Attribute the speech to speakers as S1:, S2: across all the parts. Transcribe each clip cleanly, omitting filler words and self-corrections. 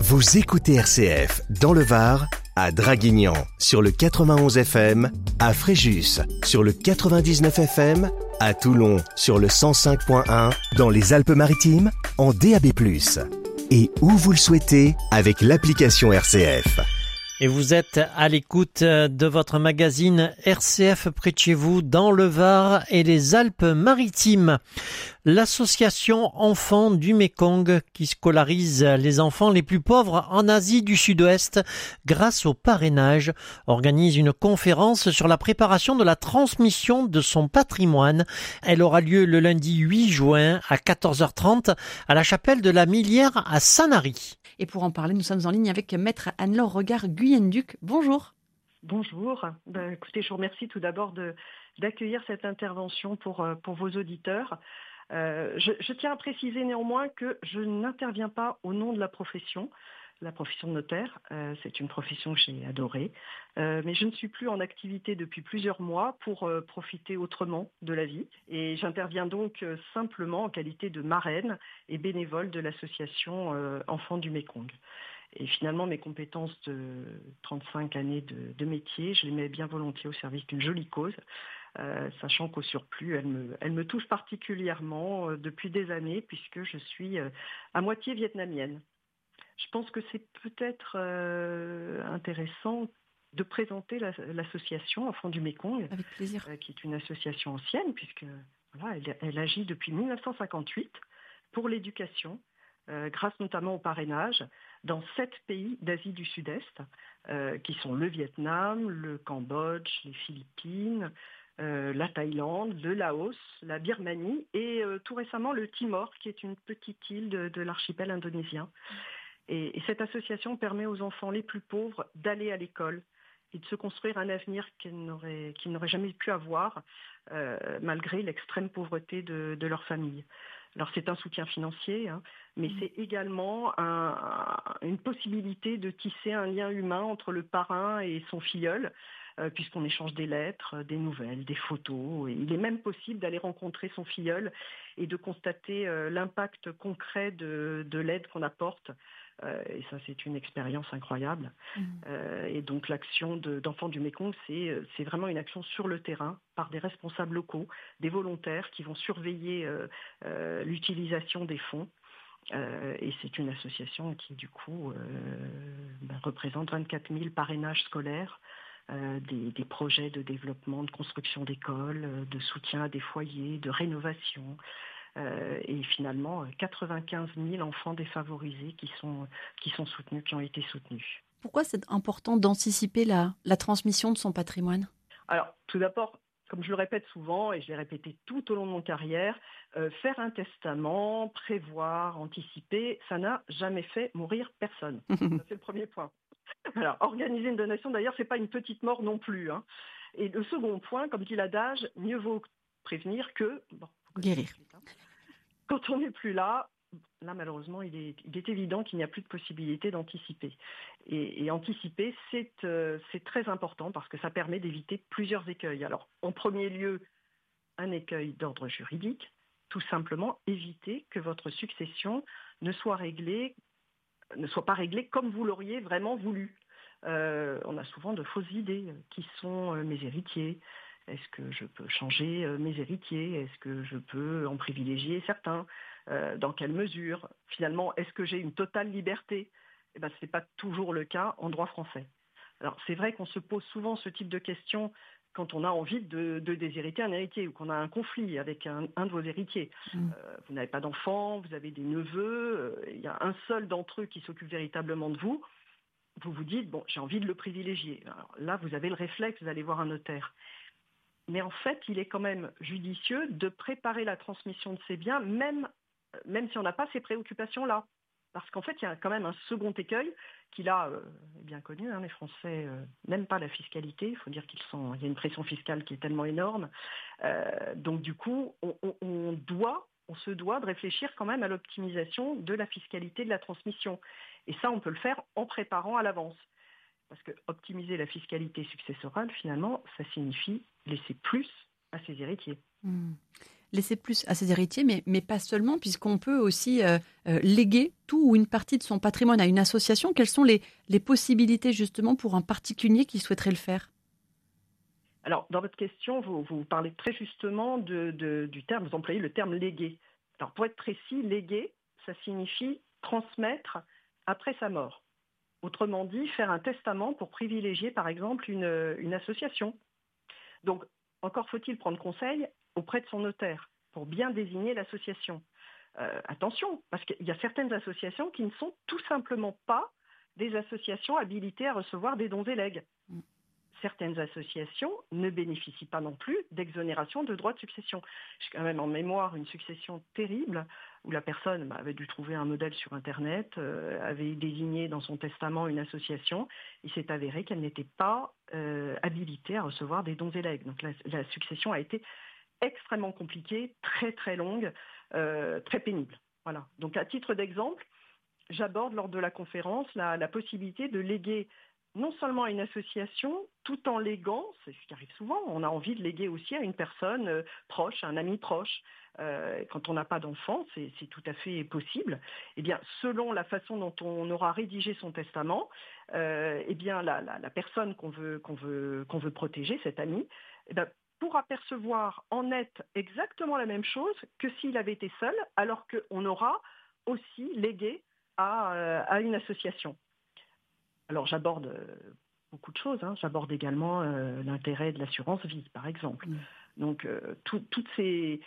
S1: Vous écoutez RCF dans le Var, à Draguignan sur le 91 FM, à Fréjus sur le 99 FM, à Toulon sur le 105.1, dans les Alpes-Maritimes en DAB+. Et où vous le souhaitez avec l'application RCF.
S2: Et vous êtes à l'écoute de votre magazine RCF près de chez vous, dans le Var et les Alpes-Maritimes. L'association Enfants du Mékong, qui scolarise les enfants les plus pauvres en Asie du Sud-Ouest grâce au parrainage, organise une conférence sur la préparation de la transmission de son patrimoine. Elle aura lieu le lundi 8 juin à 14h30 à la chapelle de la Millière à Sanary.
S3: Et pour en parler, nous sommes en ligne avec Maître Anne-Laure Regard-Guyenduc. Bonjour.
S4: Bonjour. Écoutez, je vous remercie tout d'abord d'accueillir cette intervention pour vos auditeurs. Je tiens à préciser néanmoins que je n'interviens pas au nom de la profession de notaire. C'est une profession que j'ai adorée. Mais je ne suis plus en activité depuis plusieurs mois pour profiter autrement de la vie. Et j'interviens donc simplement en qualité de marraine et bénévole de l'association Enfants du Mékong. Et finalement, mes compétences de 35 années de métier, je les mets bien volontiers au service d'une jolie cause, sachant qu'au surplus, elle me touche particulièrement depuis des années, puisque je suis à moitié vietnamienne. Je pense que c'est peut-être intéressant de présenter l'association Enfants du Mékong,
S3: Avec plaisir.
S4: Qui est une association ancienne, puisque voilà, elle agit depuis 1958 pour l'éducation, grâce notamment au parrainage, dans 7 pays d'Asie du Sud-Est, qui sont le Vietnam, le Cambodge, les Philippines, la Thaïlande, le Laos, la Birmanie et tout récemment le Timor, qui est une petite île de l'archipel indonésien. Et cette association permet aux enfants les plus pauvres d'aller à l'école et de se construire un avenir qu'ils n'auraient jamais pu avoir malgré l'extrême pauvreté de leur famille. Alors c'est un soutien financier, mais c'est également une possibilité de tisser un lien humain entre le parrain et son filleul, puisqu'on échange des lettres, des nouvelles, des photos. Et il est même possible d'aller rencontrer son filleul et de constater l'impact concret de l'aide qu'on apporte. Et ça, c'est une expérience incroyable. Et donc, l'action d'Enfants du Mékong, c'est vraiment une action sur le terrain par des responsables locaux, des volontaires qui vont surveiller l'utilisation des fonds. Et c'est une association qui, du coup, représente 24 000 parrainages scolaires, des projets de développement, de construction d'écoles, de soutien à des foyers, de rénovation. Et finalement 95 000 enfants défavorisés qui sont soutenus, qui ont été soutenus.
S3: Pourquoi c'est important d'anticiper la transmission de son patrimoine ?
S4: Alors, tout d'abord, comme je le répète souvent, et je l'ai répété tout au long de mon carrière, faire un testament, prévoir, anticiper, ça n'a jamais fait mourir personne. Ça, c'est le premier point. Alors, organiser une donation, d'ailleurs, c'est pas une petite mort non plus. Et le second point, comme dit l'adage, mieux vaut prévenir que
S3: guérir.
S4: Quand on n'est plus là, malheureusement, il est évident qu'il n'y a plus de possibilité d'anticiper. Et anticiper, c'est très important parce que ça permet d'éviter plusieurs écueils. Alors, en premier lieu, un écueil d'ordre juridique, tout simplement éviter que votre succession ne soit pas réglée comme vous l'auriez vraiment voulu. On a souvent de fausses idées. Qui sont mes héritiers ? Est-ce que je peux changer mes héritiers ? Est-ce que je peux en privilégier certains ? Dans quelle mesure ? Finalement, est-ce que j'ai une totale liberté ? Ce n'est pas toujours le cas en droit français. Alors, c'est vrai qu'on se pose souvent ce type de questions quand on a envie de déshériter un héritier ou qu'on a un conflit avec un de vos héritiers. Vous n'avez pas d'enfants, vous avez des neveux, il y a un seul d'entre eux qui s'occupe véritablement de vous. Vous vous dites, j'ai envie de le privilégier. Alors là, vous avez le réflexe d'aller voir un notaire. Mais en fait, il est quand même judicieux de préparer la transmission de ces biens, même si on n'a pas ces préoccupations-là. Parce qu'en fait, il y a quand même un second écueil qui, là, est bien connu. Les Français n'aiment pas la fiscalité. Il faut dire il y a une pression fiscale qui est tellement énorme. Donc, du coup, on se doit de réfléchir quand même à l'optimisation de la fiscalité de la transmission. Et ça, on peut le faire en préparant à l'avance. Parce que optimiser la fiscalité successorale, finalement, ça signifie laisser plus à ses héritiers.
S3: laisser plus à ses héritiers, mais pas seulement, puisqu'on peut aussi léguer tout ou une partie de son patrimoine à une association. Quelles sont les possibilités justement pour un particulier qui souhaiterait le faire?
S4: Alors, dans votre question, vous parlez très justement du terme, vous employez le terme léguer. Alors, pour être précis, léguer, ça signifie transmettre après sa mort. Autrement dit, faire un testament pour privilégier, par exemple, une association. Donc, encore faut-il prendre conseil auprès de son notaire pour bien désigner l'association. Attention, parce qu'il y a certaines associations qui ne sont tout simplement pas des associations habilitées à recevoir des dons et legs. Certaines associations ne bénéficient pas non plus d'exonération de droits de succession. J'ai quand même en mémoire une succession terrible où la personne avait dû trouver un modèle sur Internet, avait désigné dans son testament une association. Il s'est avéré qu'elle n'était pas habilitée à recevoir des dons et legs. Donc la succession a été extrêmement compliquée, très très longue, très pénible. Voilà. Donc à titre d'exemple, j'aborde lors de la conférence la possibilité de léguer non seulement à une association, tout en léguant, c'est ce qui arrive souvent, on a envie de léguer aussi à une personne proche, un ami proche. Quand on n'a pas d'enfant, c'est tout à fait possible. Eh bien, selon la façon dont on aura rédigé son testament, eh bien, la personne qu'on veut protéger, cet ami, eh bien, pourra percevoir en net exactement la même chose que s'il avait été seul, alors qu'on aura aussi légué à une association. Alors j'aborde beaucoup de choses, J'aborde également l'intérêt de l'assurance vie, par exemple. Donc toutes ces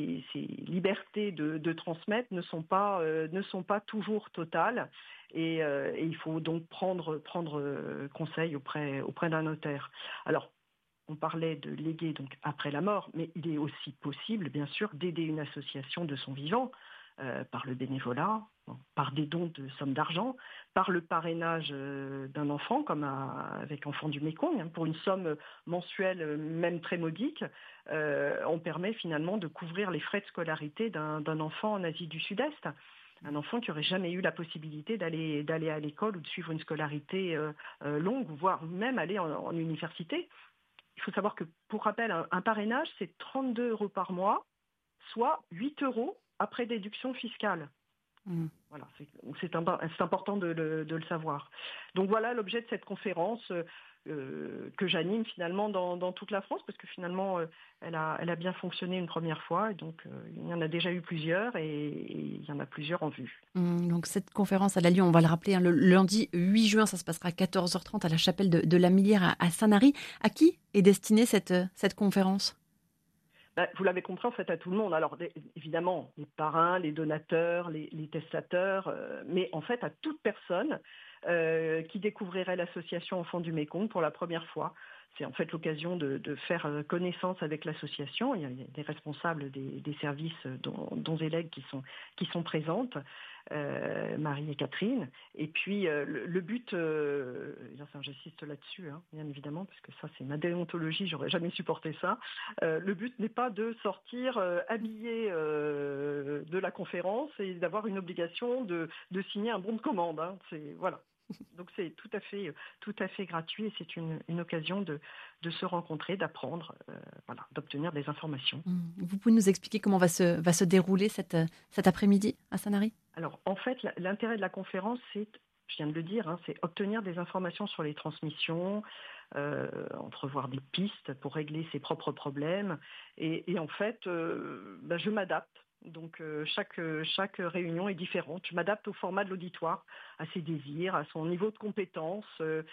S4: libertés de transmettre ne sont pas toujours totales et il faut donc prendre conseil auprès d'un notaire. Alors on parlait de léguer donc après la mort, mais il est aussi possible, bien sûr, d'aider une association de son vivant. Par le bénévolat, par des dons de sommes d'argent, par le parrainage d'un enfant, comme avec Enfants du Mékong, pour une somme mensuelle même très modique, on permet finalement de couvrir les frais de scolarité d'un enfant en Asie du Sud-Est. Un enfant qui n'aurait jamais eu la possibilité d'aller à l'école ou de suivre une scolarité longue, voire même aller en université. Il faut savoir que, pour rappel, un parrainage, c'est 32 € par mois, soit 8 € après déduction fiscale. Voilà, c'est important de le savoir. Donc voilà l'objet de cette conférence que j'anime finalement dans toute la France, parce que finalement elle a bien fonctionné une première fois, et donc il y en a déjà eu plusieurs et il y en a plusieurs en vue.
S3: Donc cette conférence, elle a lieu, on va le rappeler, le lundi 8 juin, ça se passera à 14h30 à la chapelle de la Millière à Sanary. À qui est destinée cette conférence ?
S4: Vous l'avez compris, en fait, à tout le monde. Alors, évidemment, les parrains, les donateurs, les testateurs, mais en fait, à toute personne qui découvrirait l'association Enfants du Mékong pour la première fois. C'est en fait l'occasion de faire connaissance avec l'association. Il y a des responsables des services dons et legs qui sont présentes, Marie et Catherine. Et puis le but, j'insiste là-dessus, bien évidemment, parce que ça c'est ma déontologie, j'aurais jamais supporté ça. Le but n'est pas de sortir habillé de la conférence et d'avoir une obligation de signer un bon de commande. Voilà. Donc c'est tout à fait gratuit et c'est une occasion de se rencontrer, d'apprendre, d'obtenir des informations.
S3: Vous pouvez nous expliquer comment va se dérouler cet après-midi à Sanary ?
S4: Alors en fait, l'intérêt de la conférence, c'est, je viens de le dire, c'est obtenir des informations sur les transmissions, entrevoir des pistes pour régler ses propres problèmes. Et en fait, je m'adapte. Donc chaque réunion est différente. Je m'adapte au format de l'auditoire, à ses désirs, à son niveau de compétence,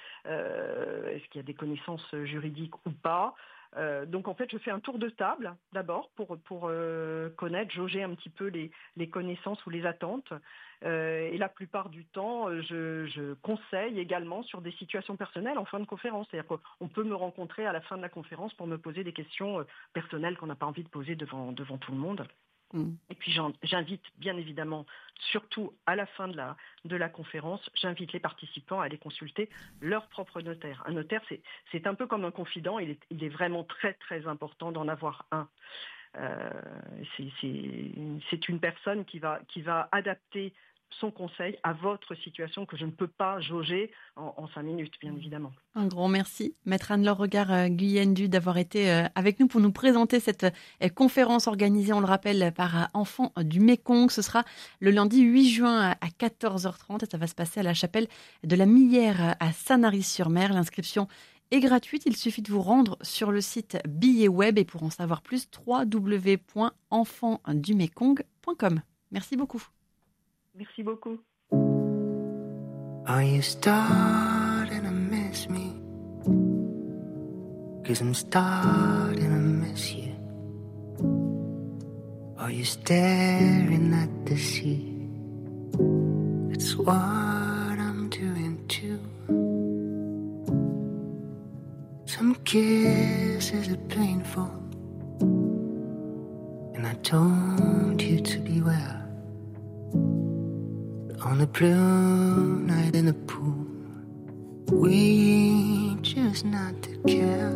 S4: est-ce qu'il y a des connaissances juridiques ou pas. Donc en fait, je fais un tour de table d'abord pour connaître, jauger un petit peu les connaissances ou les attentes. Et la plupart du temps, je conseille également sur des situations personnelles en fin de conférence. C'est-à-dire qu'on peut me rencontrer à la fin de la conférence pour me poser des questions personnelles qu'on n'a pas envie de poser devant tout le monde. Et puis j'invite bien évidemment, surtout à la fin de la conférence, j'invite les participants à aller consulter leur propre notaire. Un notaire, c'est un peu comme un confident, il est vraiment très très important d'en avoir un. C'est une personne qui va adapter son conseil à votre situation que je ne peux pas jauger en 5 minutes, bien évidemment.
S3: Un grand merci, Maître Anne-Laure Regard-Guyenne-Du, d'avoir été avec nous pour nous présenter cette conférence organisée, on le rappelle, par Enfants du Mékong. Ce sera le lundi 8 juin à 14h30 et ça va se passer à la chapelle de la Millière à Sanary-sur-Mer. L'inscription est gratuite, il suffit de vous rendre sur le site Billets Web et pour en savoir plus, www.enfantsdumekong.com. Merci beaucoup.
S4: Merci beaucoup.
S5: Are you starting to miss me? 'Cause I'm starting to miss you. Are you staring at the sea? It's what I'm doing too. Some kisses are painful, and I told you to beware. On a blue night in the pool, we choose not to care.